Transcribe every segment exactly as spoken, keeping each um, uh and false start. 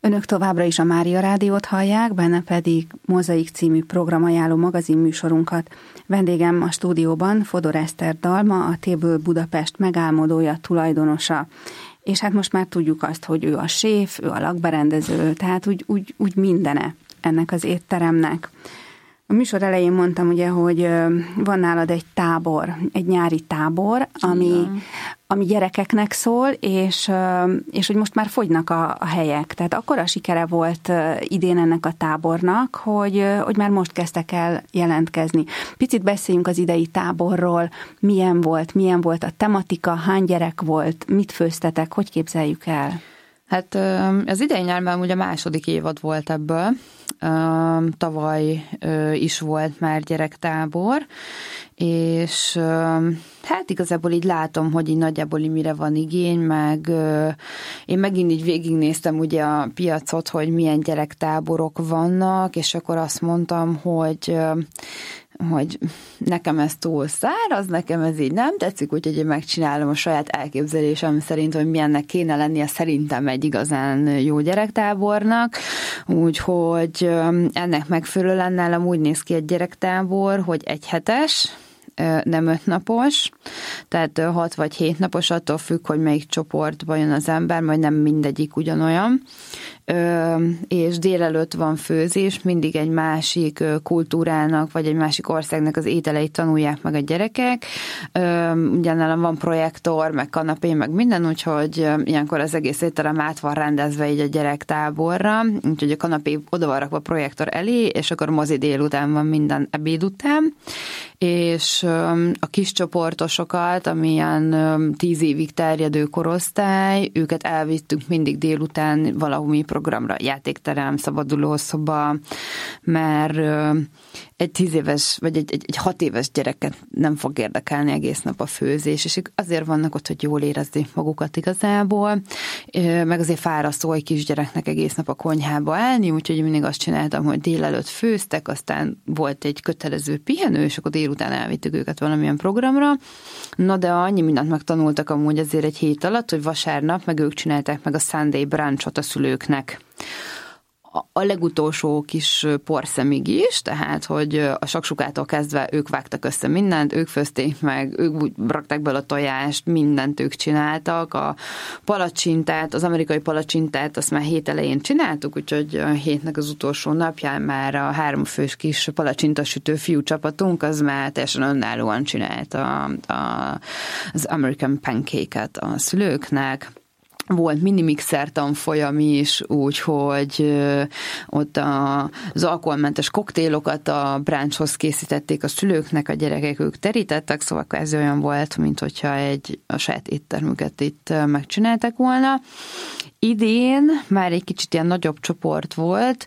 Önök továbbra is a Mária Rádiót hallják, benne pedig Mozaik című programajánló magazinműsorunkat. Vendégem a stúdióban Fodor Eszter Dalma, a Table Budapest megálmodója, tulajdonosa. És hát most már tudjuk azt, hogy ő a séf, ő a lakberendező, tehát úgy, úgy, úgy mindene ennek az étteremnek. A műsor elején mondtam ugye, hogy van nálad egy tábor, egy nyári tábor, ami, ami gyerekeknek szól, és, és hogy most már fogynak a, a helyek. Tehát akkora sikere volt idén ennek a tábornak, hogy, hogy már most kezdtek el jelentkezni. Picit beszéljünk az idei táborról, milyen volt, milyen volt a tematika, hány gyerek volt, mit főztetek, hogy képzeljük el? Hát az idei nyárban ugye a második évad volt ebből. Tavaly is volt már gyerektábor, és hát igazából így látom, hogy így nagyjából így mire van igény, meg én megint így végignéztem ugye a piacot, hogy milyen gyerektáborok vannak, és akkor azt mondtam, hogy hogy nekem ez túl száraz, nekem ez így nem tetszik, úgyhogy én megcsinálom a saját elképzelésem szerint, hogy milyennek kéne lennie szerintem egy igazán jó gyerektábornak, úgyhogy ennek megfelelően nálam úgy néz ki egy gyerektábor, hogy egy hetes, nem öt napos, tehát hat vagy hét napos, attól függ, hogy melyik csoportba jön az ember, majd nem mindegyik ugyanolyan. És délelőtt van főzés, mindig egy másik kultúrának, vagy egy másik országnak az ételeit tanulják meg a gyerekek. Ugyanálam van projektor, meg kanapé, meg minden, úgyhogy ilyenkor az egész étterem át van rendezve így a gyerektáborra, úgyhogy a kanapé oda van rakva a projektor elé, és akkor mozi délután van minden ebéd után, és a kis csoportosokat, amilyen tíz évig terjedő korosztály, őket elvittük mindig délután valahol programra, játékterem, szabadulószoba, mert egy tíz éves, vagy egy, egy, egy hat éves gyereket nem fog érdekelni egész nap a főzés, és azért vannak ott, hogy jól érezni magukat igazából, meg azért fárasztó egy kisgyereknek egész nap a konyhába állni, úgyhogy mindig azt csináltam, hogy délelőtt főztek, aztán volt egy kötelező pihenő, és akkor délután elvittük őket valamilyen programra. Na de annyi mindent megtanultak amúgy azért egy hét alatt, hogy vasárnap meg ők csinálták meg a Sunday brunchot a szülőknek. A legutolsó kis porszemig is, tehát, hogy a saksukától kezdve ők vágtak össze mindent, ők főzték meg, ők úgy rakták bele a tojást, mindent ők csináltak, a palacsintát, az amerikai palacsintát, azt már hét elején csináltuk, úgyhogy a hétnek az utolsó napján már a háromfős kis palacsintasütő fiú csapatunk, az már teljesen önállóan csinálta a, a, az American pancake-et a szülőknek. Volt minimixer tanfolyam is, úgyhogy ott a, az alkoholmentes koktélokat a brunchhoz készítették a szülőknek, a gyerekek ők terítettek, szóval ez olyan volt, mint hogyha egy, a saját éttermüket itt megcsináltak volna. Idén már egy kicsit ilyen nagyobb csoport volt,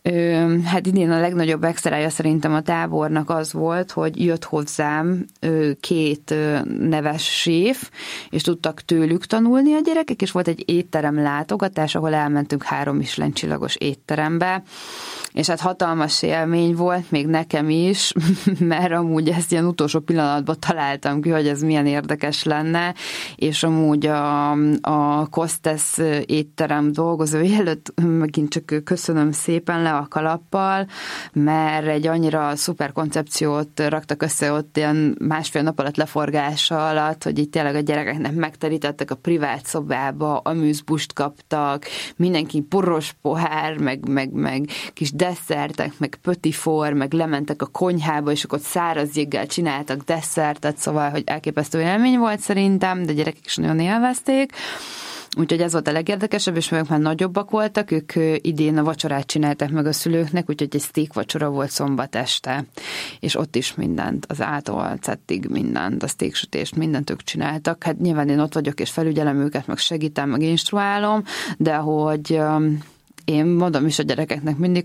hát idén a legnagyobb extrája szerintem a tábornak az volt, hogy jött hozzám két neves séf, és tudtak tőlük tanulni a gyerekek, és volt egy étterem látogatás, ahol elmentünk három Michelin csillagos étterembe, és hát hatalmas élmény volt, még nekem is, mert amúgy ezt ilyen utolsó pillanatban találtam ki, hogy ez milyen érdekes lenne, és amúgy a, a Kostesz étterem dolgozói előtt megint csak köszönöm szépen le a kalappal, mert egy annyira szuper koncepciót raktak össze ott ilyen másfél nap alatt leforgása alatt, hogy itt tényleg a gyerekeknek megterítettek a privát szobába, aműzbust kaptak, mindenki poros pohár, meg, meg, meg kis desszertek, meg pötifor, meg lementek a konyhába, és akkor száraz jéggel csináltak desszertet, szóval, hogy elképesztő élmény volt szerintem, de gyerekek is nagyon élvezték. Úgyhogy ez volt a legérdekesebb, és ők már nagyobbak voltak, ők idén a vacsorát csinálták meg a szülőknek, úgyhogy egy steak vacsora volt szombat este, és ott is mindent, az ától cettig mindent, a steak sütést, mindent ők csináltak. Hát nyilván én ott vagyok, és felügyelem őket, meg segítem, meg instruálom, de hogy én mondom is a gyerekeknek mindig,